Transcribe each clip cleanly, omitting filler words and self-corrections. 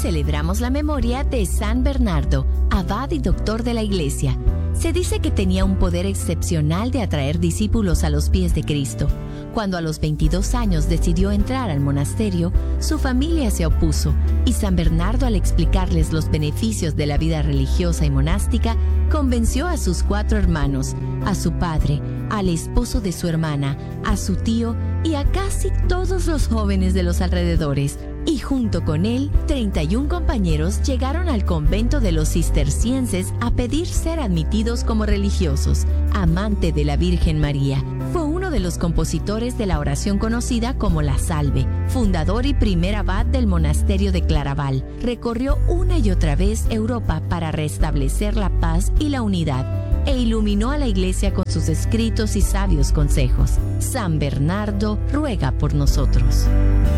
celebramos la memoria de San Bernardo, abad y doctor de la Iglesia. Se dice que tenía un poder excepcional de atraer discípulos a los pies de Cristo. Cuando a los 22 años decidió entrar al monasterio, su familia se opuso y San Bernardo, al explicarles los beneficios de la vida religiosa y monástica, convenció a sus 4 hermanos, a su padre, al esposo de su hermana, a su tío y a casi todos los jóvenes de los alrededores. Y junto con él, 31 compañeros llegaron al convento de los cistercienses a pedir ser admitidos como religiosos. Amante de la Virgen María, fue uno de los compositores de la oración conocida como la Salve. Fundador y primer abad del monasterio de Claraval, recorrió una y otra vez Europa para restablecer la paz y la unidad, e iluminó a la Iglesia con sus escritos y sabios consejos. San Bernardo ruega por nosotros.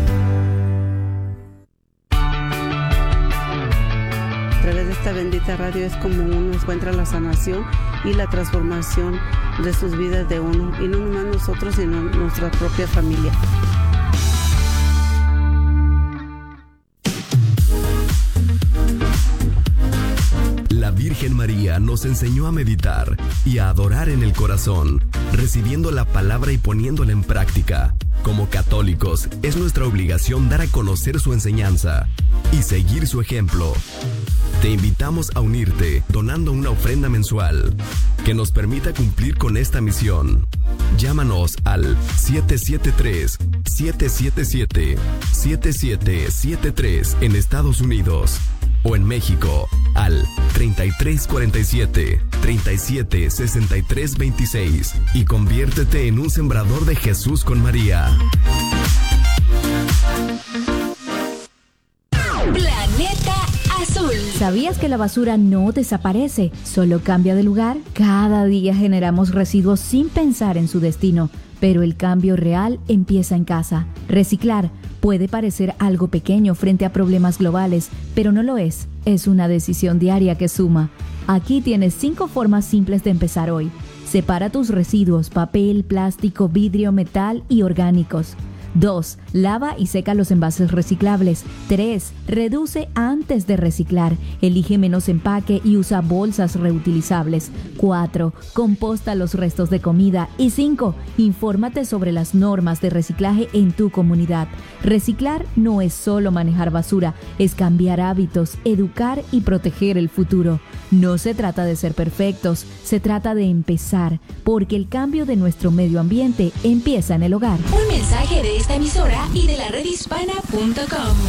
A través de esta bendita radio es como uno encuentra la sanación y la transformación de sus vidas de uno, y no nomás nosotros, sino nuestra propia familia. La Virgen María nos enseñó a meditar y a adorar en el corazón, recibiendo la palabra y poniéndola en práctica. Como católicos, es nuestra obligación dar a conocer su enseñanza y seguir su ejemplo. Te invitamos a unirte donando una ofrenda mensual que nos permita cumplir con esta misión. Llámanos al 773-777-7773 en Estados Unidos o en México al 3347-376326 y conviértete en un sembrador de Jesús con María. Planeta Azul. ¿Sabías que la basura no desaparece, solo cambia de lugar? Cada día generamos residuos sin pensar en su destino, pero el cambio real empieza en casa. Reciclar puede parecer algo pequeño frente a problemas globales, pero no lo es. Es una decisión diaria que suma. Aquí tienes 5 formas simples de empezar hoy. Separa tus residuos: papel, plástico, vidrio, metal y orgánicos. 2. Lava y seca los envases reciclables. 3. Reduce antes de reciclar. Elige menos empaque y usa bolsas reutilizables. 4. Composta los restos de comida. Y 5. Infórmate sobre las normas de reciclaje en tu comunidad. Reciclar no es solo manejar basura, es cambiar hábitos, educar y proteger el futuro. No se trata de ser perfectos, se trata de empezar, porque el cambio de nuestro medio ambiente empieza en el hogar. Un mensaje de esta emisora y de la redhispana.com.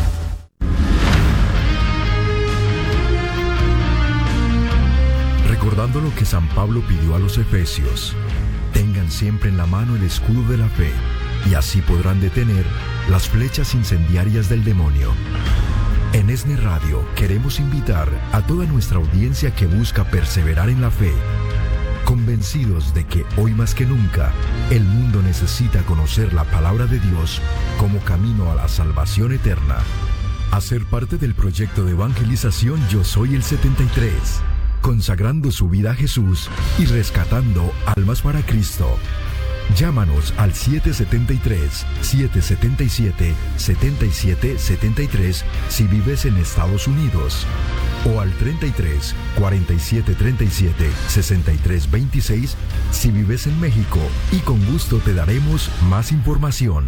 Recordando lo que San Pablo pidió a los efesios, tengan siempre en la mano el escudo de la fe, y así podrán detener las flechas incendiarias del demonio. En ESNE Radio queremos invitar a toda nuestra audiencia que busca perseverar en la fe, convencidos de que hoy más que nunca el mundo necesita conocer la palabra de Dios como camino a la salvación eterna. A ser parte del proyecto de evangelización Yo Soy el 73, consagrando su vida a Jesús y rescatando almas para Cristo. Llámanos al 773-777-7773 si vives en Estados Unidos, o al 33 47 37 63 26 si vives en México, y con gusto te daremos más información.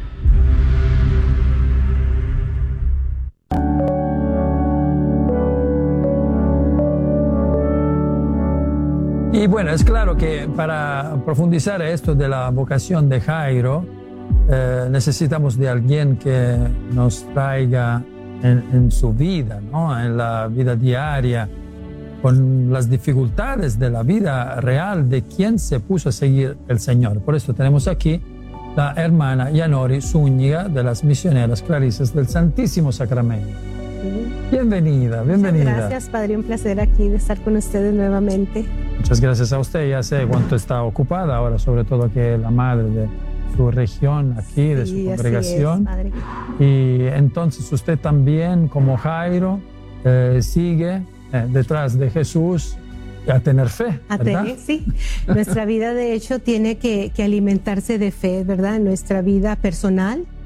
Y bueno, es claro que para profundizar esto de la vocación de Jairo, necesitamos de alguien que nos traiga en su vida, ¿no? En la vida diaria, con las dificultades de la vida real de quien se puso a seguir el Señor. Por eso tenemos aquí la hermana Yanori Zúñiga de las Misioneras Clarisas del Santísimo Sacramento. Bienvenida, bienvenida. Muchas gracias, Padre, un placer aquí de estar con ustedes nuevamente. Muchas gracias a usted, ya sé cuánto está ocupada ahora, sobre todo que la madre de su región aquí, de su congregación. Así es, Padre. Y entonces usted también, como Jairo, sigue detrás de Jesús a tener fe, ¿verdad? Sí. Nuestra vida, de hecho, tiene que alimentarse de fe, ¿verdad? Nuestra vida personal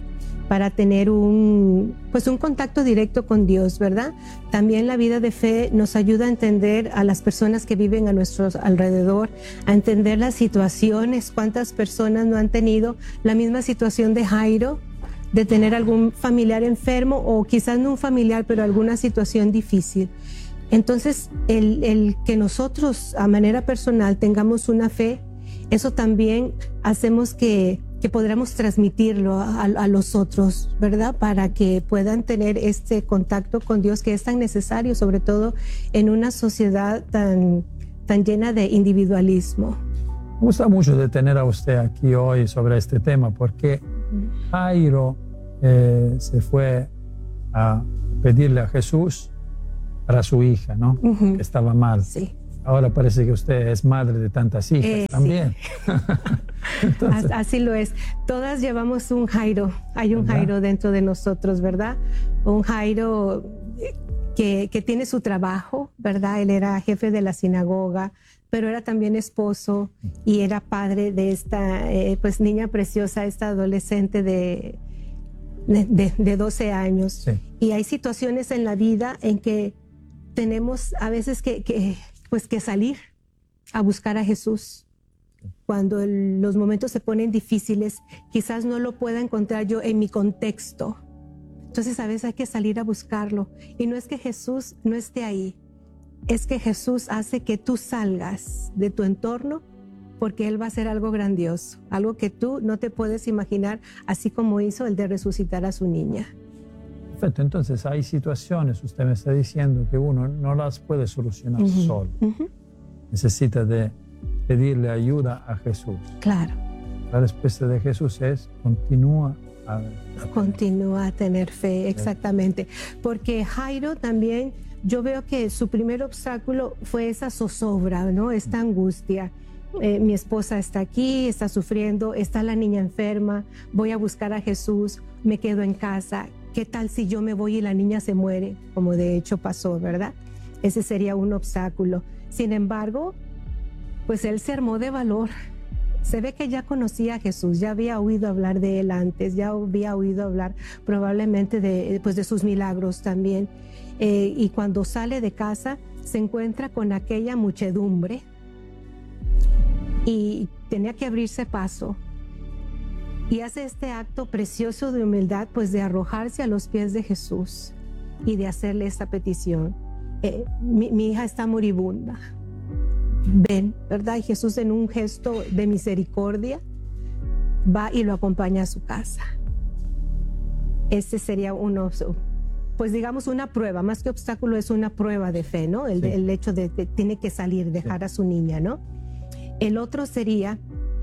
para tener un contacto directo con Dios, ¿verdad? También la vida de fe nos ayuda a entender a las personas que viven a nuestro alrededor, a entender las situaciones. ¿Cuántas personas no han tenido la misma situación de Jairo, de tener algún familiar enfermo o quizás no un familiar, pero alguna situación difícil? Entonces, el que nosotros a manera personal tengamos una fe, eso también hacemos que podamos transmitirlo a los otros, ¿verdad? Para que puedan tener este contacto con Dios que es tan necesario, sobre todo en una sociedad tan llena de individualismo. Me gusta mucho de tener a usted aquí hoy sobre este tema, porque Jairo se fue a pedirle a Jesús para su hija, ¿no? Que estaba mal. Sí. Ahora parece que usted es madre de tantas hijas también. Sí. Entonces, así lo es. Todas llevamos un Jairo. Hay un Jairo dentro de nosotros, ¿verdad? Un Jairo que tiene su trabajo, ¿verdad? Él era jefe de la sinagoga, pero era también esposo y era padre de esta niña preciosa, esta adolescente de 12 años. Sí. Y hay situaciones en la vida en que tenemos a veces que salir a buscar a Jesús. Cuando los momentos se ponen difíciles, quizás no lo pueda encontrar yo en mi contexto. Entonces a veces hay que salir a buscarlo. Y no es que Jesús no esté ahí, es que Jesús hace que tú salgas de tu entorno porque Él va a hacer algo grandioso, algo que tú no te puedes imaginar, así como hizo el de resucitar a su niña. Perfecto, entonces hay situaciones, usted me está diciendo, que uno no las puede solucionar solo. Necesita de pedirle ayuda a Jesús. Claro. La respuesta de Jesús es continúa a tener fe, exactamente. Porque Jairo también, yo veo que su primer obstáculo fue esa zozobra, ¿no? Esta angustia. Mi esposa está aquí, está sufriendo, está la niña enferma, voy a buscar a Jesús, me quedo en casa. ¿Qué tal si yo me voy y la niña se muere? Como de hecho pasó, ¿verdad? Ese sería un obstáculo. Sin embargo, pues él se armó de valor. Se ve que ya conocía a Jesús, ya había oído hablar de él antes, ya había oído hablar probablemente de sus milagros también. Y cuando sale de casa, se encuentra con aquella muchedumbre y tenía que abrirse paso. Y hace este acto precioso de humildad, pues de arrojarse a los pies de Jesús y de hacerle esta petición. Mi hija está moribunda. Ven, ¿verdad? Y Jesús, en un gesto de misericordia, va y lo acompaña a su casa. Este sería pues digamos una prueba, más que obstáculo, es una prueba de fe, ¿no? El hecho de tiene que salir, dejar a su niña, ¿no? El otro sería,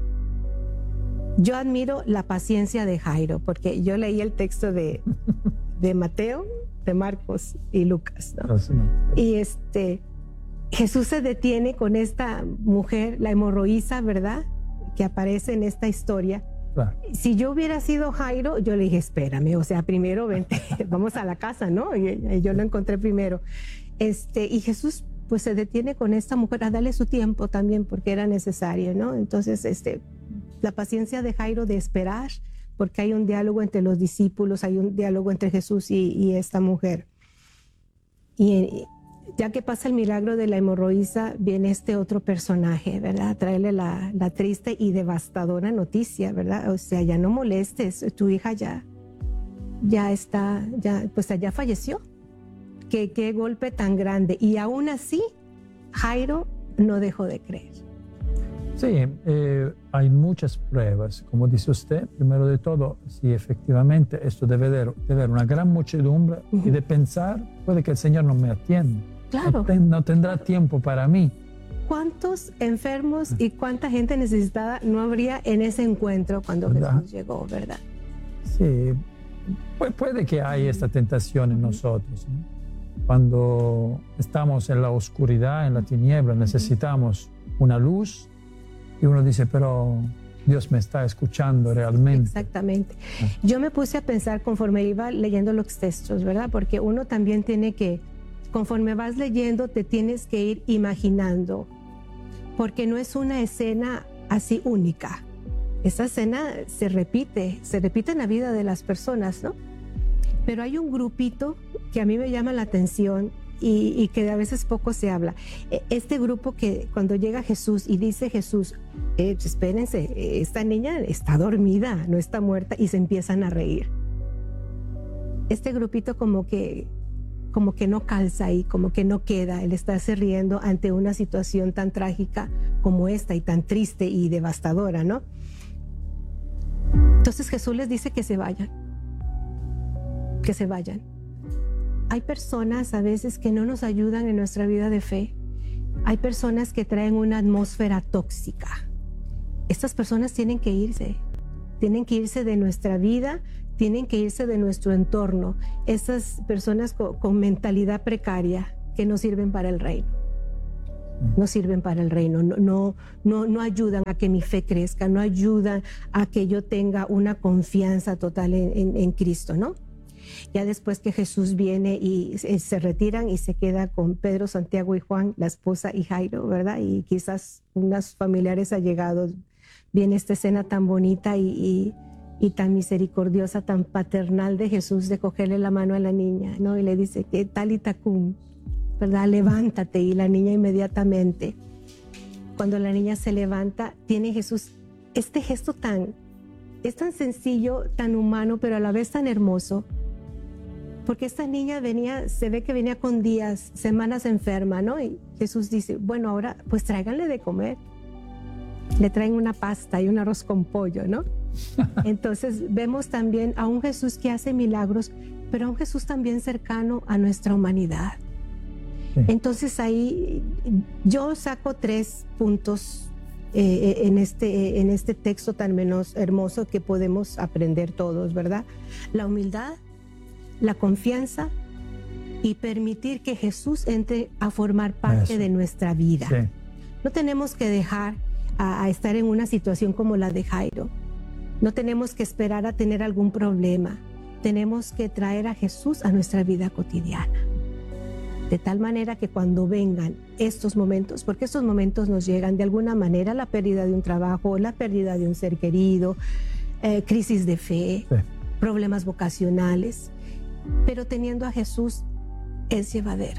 yo admiro la paciencia de Jairo, porque yo leí el texto de Mateo, de Marcos y Lucas, ¿no? Y Jesús se detiene con esta mujer, la hemorroísa, ¿verdad? Que aparece en esta historia. Claro. Si yo hubiera sido Jairo, yo le dije, espérame, o sea, primero vente, vamos a la casa, ¿no? Y yo lo encontré primero. Y Jesús pues se detiene con esta mujer a darle su tiempo también, porque era necesario, ¿no? Entonces, la paciencia de Jairo de esperar, porque hay un diálogo entre los discípulos, hay un diálogo entre Jesús y esta mujer. Y ya que pasa el milagro de la hemorroísa, viene este otro personaje, ¿verdad? A traerle la triste y devastadora noticia, ¿verdad? O sea, ya no molestes, tu hija ya está, pues allá falleció. Qué golpe tan grande. Y aún así, Jairo no dejó de creer. Sí, hay muchas pruebas. Como dice usted, primero de todo, si efectivamente esto debe ver una gran muchedumbre y de pensar, puede que el Señor no me atienda. Claro. No tendrá tiempo para mí. ¿Cuántos enfermos y cuánta gente necesitada no habría en ese encuentro cuando Jesús llegó, verdad? Sí, puede que haya esta tentación en nosotros, ¿no? Cuando estamos en la oscuridad, en la tiniebla, necesitamos una luz y uno dice, pero Dios me está escuchando realmente. Exactamente. Yo me puse a pensar conforme iba leyendo los textos, ¿verdad? Porque uno también tiene que, conforme vas leyendo, te tienes que ir imaginando, porque no es una escena así única. esa escena se repite en la vida de las personas, ¿no? Pero hay un grupito que a mí me llama la atención y que a veces poco se habla. Este grupo que cuando llega Jesús y dice Jesús, espérense, esta niña está dormida, no está muerta, y se empiezan a reír. Este grupito como que no calza ahí, como que no queda el estarse riendo ante una situación tan trágica como esta y tan triste y devastadora, ¿no? Entonces Jesús les dice que se vayan. Hay personas a veces que no nos ayudan en nuestra vida de fe. Hay personas que traen una atmósfera tóxica. Estas personas tienen que irse de nuestra vida, tienen que irse de nuestro entorno. Estas personas con mentalidad precaria que no sirven para el reino. No sirven para el reino, no ayudan a que mi fe crezca, no ayudan a que yo tenga una confianza total en Cristo, ¿no? Ya después que Jesús viene y se retiran y se queda con Pedro, Santiago y Juan, la esposa y Jairo, ¿verdad? Y quizás unos familiares allegados, viene esta escena tan bonita y tan misericordiosa, tan paternal de Jesús, de cogerle la mano a la niña, ¿no? Y le dice, ¿qué tal Itacum? ¿Verdad? Levántate. Y la niña inmediatamente, cuando la niña se levanta, tiene Jesús este gesto es tan sencillo, tan humano, pero a la vez tan hermoso, porque esta niña se ve que venía con días, semanas enferma, ¿no? Y Jesús dice, bueno, ahora pues tráiganle de comer. Le traen una pasta y un arroz con pollo, ¿no? Entonces vemos también a un Jesús que hace milagros, pero a un Jesús también cercano a nuestra humanidad. Entonces ahí yo saco 3 puntos en este texto tan menos hermoso que podemos aprender todos, ¿verdad? La humildad, la confianza y permitir que Jesús entre a formar parte de nuestra vida. Sí. No tenemos que dejar a estar en una situación como la de Jairo. No tenemos que esperar a tener algún problema. Tenemos que traer a Jesús a nuestra vida cotidiana. De tal manera que cuando vengan estos momentos, porque estos momentos nos llegan de alguna manera, la pérdida de un trabajo, la pérdida de un ser querido, crisis de fe, problemas vocacionales, pero teniendo a Jesús es llevadero.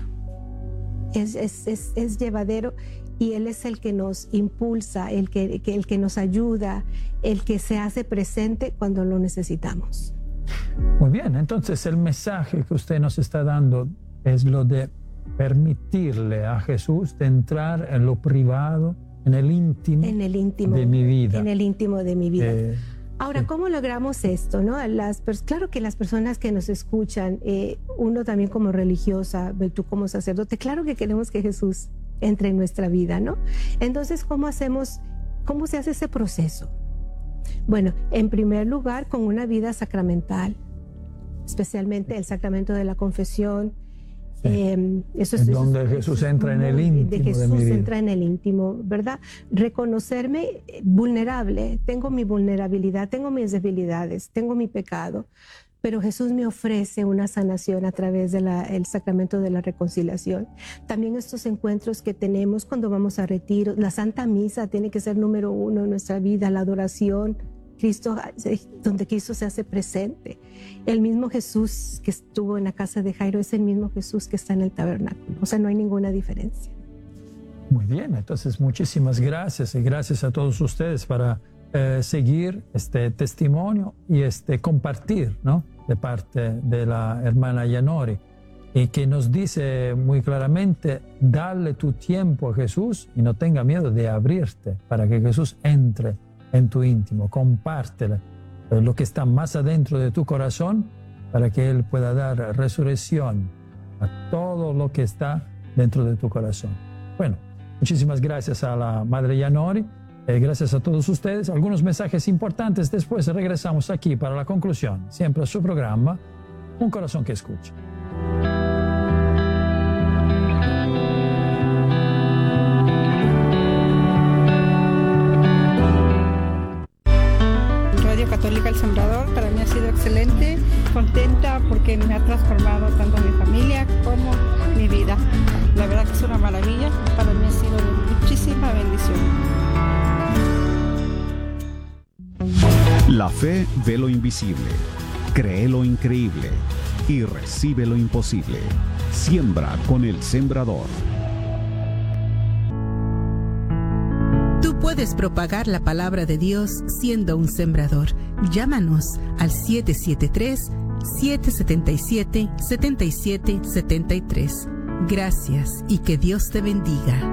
Es llevadero, y Él es el que nos impulsa, el que nos ayuda, el que se hace presente cuando lo necesitamos. Muy bien, entonces el mensaje que usted nos está dando es lo de permitirle a Jesús de entrar en lo privado, en el íntimo de mi vida. En el íntimo de mi vida. Ahora, ¿cómo logramos esto, no? Claro que las personas que nos escuchan, uno también como religiosa, tú como sacerdote, claro que queremos que Jesús entre en nuestra vida, ¿no? Entonces, ¿cómo se hace ese proceso? Bueno, en primer lugar, con una vida sacramental, especialmente el sacramento de la confesión. Donde Jesús entra en el íntimo de mi vida. Jesús entra en el íntimo, ¿verdad? Reconocerme vulnerable, tengo mi vulnerabilidad, tengo mis debilidades, tengo mi pecado, pero Jesús me ofrece una sanación a través del sacramento de la reconciliación. También estos encuentros que tenemos cuando vamos a retiro, la Santa Misa tiene que ser número 1 en nuestra vida, la adoración, donde Cristo se hace presente. El mismo Jesús que estuvo en la casa de Jairo es el mismo Jesús que está en el tabernáculo. O sea, no hay ninguna diferencia. Muy bien, entonces muchísimas gracias, y gracias a todos ustedes para seguir este testimonio y compartir, ¿no?, de parte de la hermana Yanori, y que nos dice muy claramente: dale tu tiempo a Jesús y no tenga miedo de abrirte para que Jesús entre en tu íntimo. Compártele lo que está más adentro de tu corazón para que Él pueda dar resurrección a todo lo que está dentro de tu corazón. Bueno, muchísimas gracias a la Madre Yanori, gracias a todos ustedes. Algunos mensajes importantes, después regresamos aquí para la conclusión, siempre a su programa Un Corazón que Escucha. Católica El Sembrador, para mí ha sido excelente, contenta porque me ha transformado tanto mi familia como mi vida. La verdad que es una maravilla, para mí ha sido de muchísima bendición. fe ve lo invisible, cree lo increíble y recibe lo imposible. Siembra con el Sembrador. Tú puedes propagar la palabra de Dios siendo un sembrador. Llámanos al 773-777-7773. Gracias y que Dios te bendiga.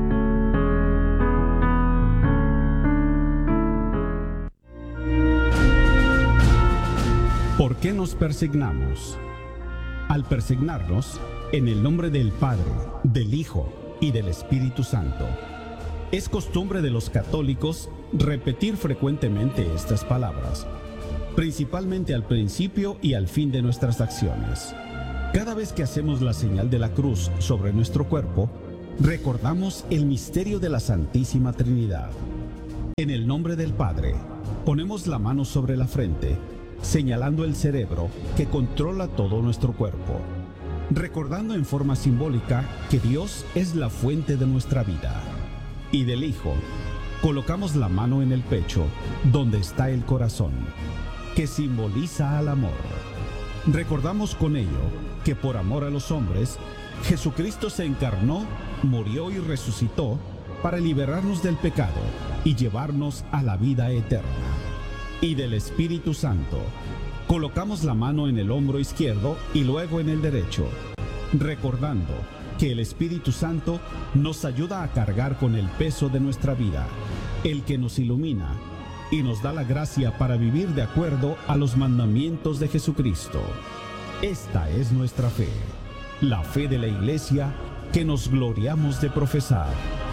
¿Por qué nos persignamos? Al persignarnos, en el nombre del Padre, del Hijo y del Espíritu Santo, es costumbre de los católicos repetir frecuentemente estas palabras, principalmente al principio y al fin de nuestras acciones. Cada vez que hacemos la señal de la cruz sobre nuestro cuerpo, recordamos el misterio de la Santísima Trinidad. En el nombre del Padre, ponemos la mano sobre la frente, señalando el cerebro que controla todo nuestro cuerpo, recordando en forma simbólica que Dios es la fuente de nuestra vida. Y del Hijo, colocamos la mano en el pecho, donde está el corazón, que simboliza al amor. Recordamos con ello que por amor a los hombres, Jesucristo se encarnó, murió y resucitó para liberarnos del pecado y llevarnos a la vida eterna. Y del Espíritu Santo, colocamos la mano en el hombro izquierdo y luego en el derecho, recordando que el Espíritu Santo nos ayuda a cargar con el peso de nuestra vida, el que nos ilumina y nos da la gracia para vivir de acuerdo a los mandamientos de Jesucristo. Esta es nuestra fe, la fe de la Iglesia que nos gloriamos de profesar.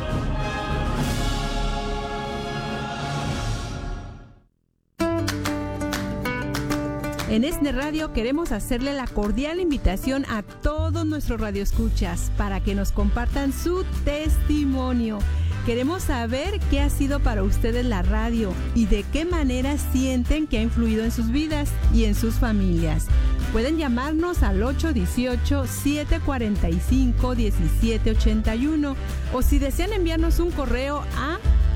En ESNE Radio queremos hacerle la cordial invitación a todos nuestros radioescuchas para que nos compartan su testimonio. Queremos saber qué ha sido para ustedes la radio y de qué manera sienten que ha influido en sus vidas y en sus familias. Pueden llamarnos al 818-745-1781 o si desean enviarnos un correo a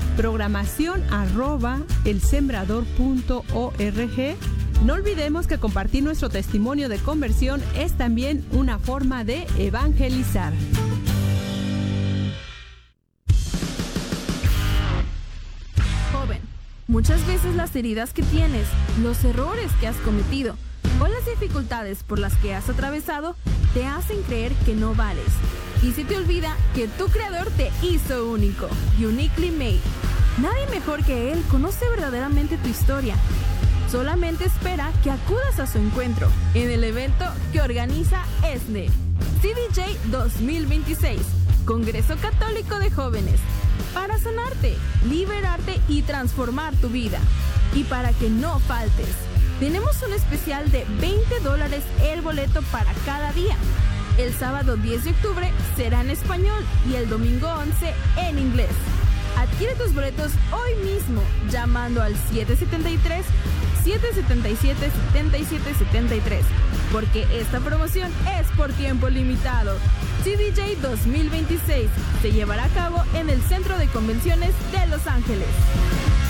programación@elsembrador.org. No olvidemos que compartir nuestro testimonio de conversión es también una forma de evangelizar. Joven, muchas veces las heridas que tienes, los errores que has cometido o las dificultades por las que has atravesado te hacen creer que no vales. Y se te olvida que tu Creador te hizo único, uniquely made. Nadie mejor que Él conoce verdaderamente tu historia. Solamente espera que acudas a su encuentro en el evento que organiza ESNE, CDJ 2026, Congreso Católico de Jóvenes, para sanarte, liberarte y transformar tu vida. Y para que no faltes, tenemos un especial de $20 el boleto para cada día. El sábado 10 de octubre será en español y el domingo 11 en inglés. Adquiere tus boletos hoy mismo llamando al 773-777-7773, porque esta promoción es por tiempo limitado. CDJ 2026 se llevará a cabo en el Centro de Convenciones de Los Ángeles.